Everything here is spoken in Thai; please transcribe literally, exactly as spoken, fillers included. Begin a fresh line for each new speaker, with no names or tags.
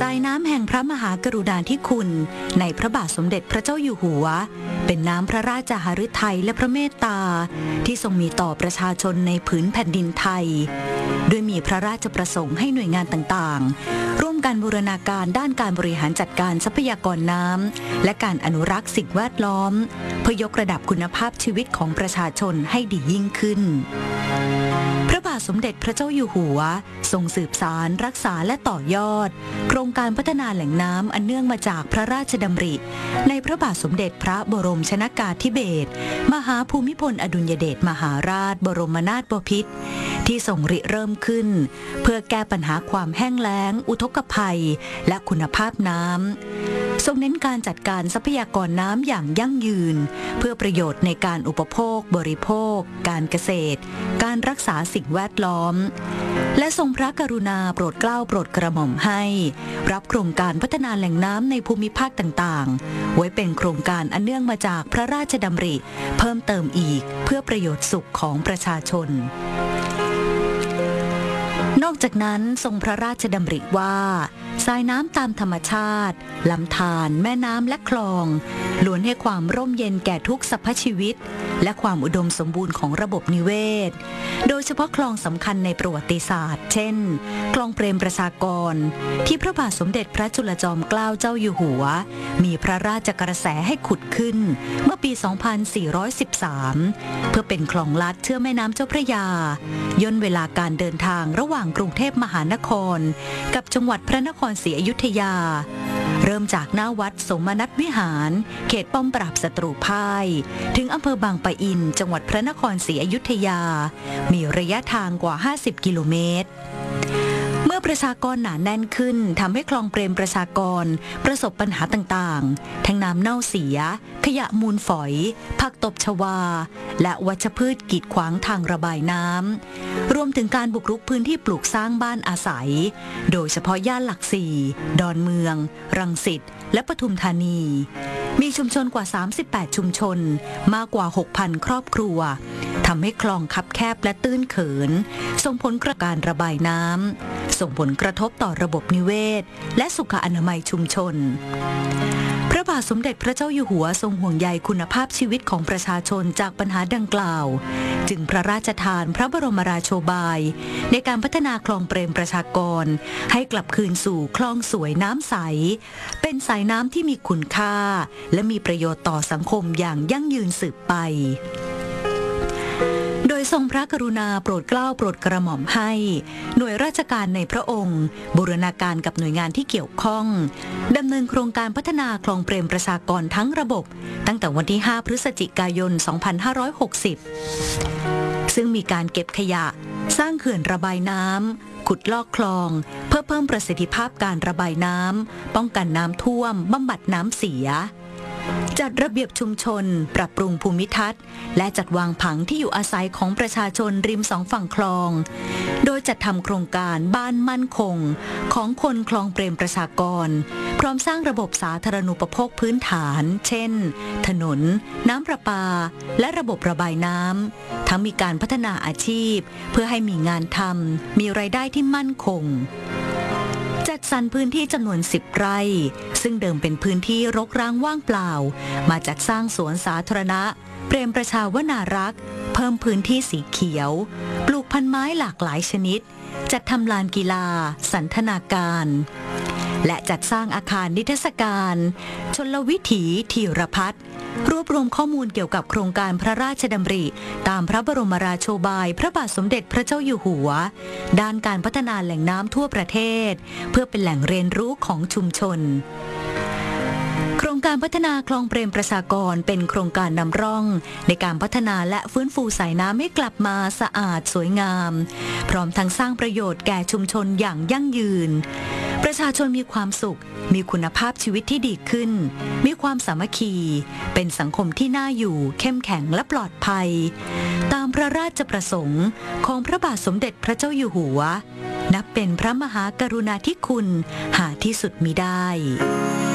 สายน้ำแห่งพระมหากรุณาธิคุณในพระบาทสมเด็จพระเจ้าอยู่หัวเป็นน้ำพระราชหฤทัยและพระเมตตาที่ทรงมีต่อประชาชนในผืนแผ่นดินไทยด้วยมีพระราชประสงค์ให้หน่วยงานต่างๆร่วมกันบูรณาการด้านการบริหารจัดการทรัพยากรน้ำและการอนุรักษ์สิ่งแวดล้อมเพื่อยกระดับคุณภาพชีวิตของประชาชนให้ดียิ่งขึ้นพระบาทสมเด็จพระเจ้าอยู่หัวทรงสืบสานรักษาและต่อยอดโครงการพัฒนาแหล่งน้ำอันเนื่องมาจากพระราชดำริในพระบาทสมเด็จพระบรมชนกาธิเบศรมหาภูมิพลอดุลยเดชมหาราชบรมนาถบพิตรที่ทรงริเริ่มขึ้นเพื่อแก้ปัญหาความแห้งแล้งอุทกภัยและคุณภาพน้ำทรงเน้นการจัดการทรัพยากรน้ำอย่างยั่งยืนเพื่อประโยชน์ในการอุปโภคบริโภคการเกษตรการรักษาสิ่งแวดล้อมและทรงพระกรุณาโปรดเกล้าโปรดกระหม่อมให้รับโครงการพัฒนาแหล่งน้ำในภูมิภาคต่างๆไว้เป็นโครงการอันเนื่องมาจากพระราชดำริเพิ่มเติมอีกเพื่อประโยชน์สุขของประชาชนนอกจากนั้นทรงพระราชดำริว่าสายน้ำตามธรรมชาติลำธารแม่น้ำและคลองล้วนให้ความร่มเย็นแก่ทุกสรรพชีวิตและความอุดมสมบูรณ์ของระบบนิเวศโดยเฉพาะคลองสำคัญในประวัติศาสตร์เช่นคลองเปรมประชากรที่พระบาทสมเด็จพระจุลจอมเกล้าเจ้าอยู่หัวมีพระราชกระแสให้ขุดขึ้นเมื่อปี สองพันสี่ร้อยสิบสาม เพื่อเป็นคลองลัดเชื่อมแม่น้ำเจ้าพระยาย่นเวลาการเดินทางระหว่างกรุงเทพมหานครกับจังหวัดพระนครศรีอยุธยาเริ่มจากหน้าวัดสมนัตวิหารเขตป้อมปราบศัตรูพ่ายถึงอำเภอบางปะอินจังหวัดพระนครศรีอยุธยามีระยะทางกว่าห้าสิบกิโลเมตรเมื่อประชากรหนาแน่นขึ้นทำให้คลองเปรมประชากรประสบปัญหาต่างๆทั้งน้ำเน่าเสียขยะมูลฝอยผักตบชวาและวัชพืชกีดขวางทางระบายน้ำรวมถึงการบุกรุกพื้นที่ปลูกสร้างบ้านอาศัยโดยเฉพาะย่านหลักสี่ดอนเมืองรังสิตและปทุมธานีมีชุมชนกว่าสามสิบแปดชุมชนมากกว่า หกพัน ครอบครัวทำให้คลองคับแคบและตื้นเขินส่งผลกระการระบายน้ำส่งผลกระทบต่อระบบนิเวศและสุขอนามัยชุมชนพระบาทสมเด็จพระเจ้าอยู่หัวทรงห่วงใยคุณภาพชีวิตของประชาชนจากปัญหาดังกล่าวจึงพระราชทานพระบรมราโชบายในการพัฒนาคลองเปรมประชากรให้กลับคืนสู่คลองสวยน้ำใสเป็นสายน้ำที่มีคุณค่าและมีประโยชน์ต่อสังคมอย่างยั่งยืนสืบไปโดยทรงพระกรุณาโปรดเกล้าโปรดกระหม่อมให้หน่วยราชการในพระองค์บูรณาการกับหน่วยงานที่เกี่ยวข้องดำเนินโครงการพัฒนาคลองเปรมประชากรทั้งระบบตั้งแต่วันที่ห้าพฤศจิกายนสองพันห้าร้อยหกสิบซึ่งมีการเก็บขยะสร้างเขื่อนระบายน้ำขุดลอกคลองเพื่อเพิ่มประสิทธิภาพการระบายน้ำป้องกันน้ำท่วมบำบัดน้ำเสียจัดระเบียบชุมชนปรับปรุงภูมิทัศน์และจัดวางผังที่อยู่อาศัยของประชาชนริมสองฝั่งคลองโดยจัดทำโครงการบ้านมั่นคงของคนคลองเปรมประชากรพร้อมสร้างระบบสาธารณูปโภคพื้นฐานเช่นถนนน้ำประปาและระบบระบายน้ำทั้งมีการพัฒนาอาชีพเพื่อให้มีงานทำมีรายได้ที่มั่นคงจัดสรรพื้นที่จำนวนสิบไร่ซึ่งเดิมเป็นพื้นที่รกร้างว่างเปล่ามาจัดสร้างสวนสาธารณะเปรมประชาวนารักษ์เพิ่มพื้นที่สีเขียวปลูกพันไม้หลากหลายชนิดจัดทำลานกีฬาสันทนาการและจัดสร้างอาคารนิทรรศการชลวิถีธีรพัฒน์รวบรวมข้อมูลเกี่ยวกับโครงการพระราชดำริตามพระบรมราโชบายพระบาทสมเด็จพระเจ้าอยู่หัวด้านการพัฒนาแหล่งน้ำทั่วประเทศเพื่อเป็นแหล่งเรียนรู้ของชุมชนโครงการพัฒนาคลองเปรมประชากรเป็นโครงการนำร่องในการพัฒนาและฟื้นฟูสายน้ำให้กลับมาสะอาดสวยงามพร้อมทั้งสร้างประโยชน์แก่ชุมชนอย่างยั่งยืนประชาชนมีความสุขมีคุณภาพชีวิตที่ดีขึ้นมีความสามัคคีเป็นสังคมที่น่าอยู่เข้มแข็งและปลอดภัยตามพระราชประสงค์ของพระบาทสมเด็จพระเจ้าอยู่หัวนับเป็นพระมหากรุณาธิคุณหาที่สุดมิได้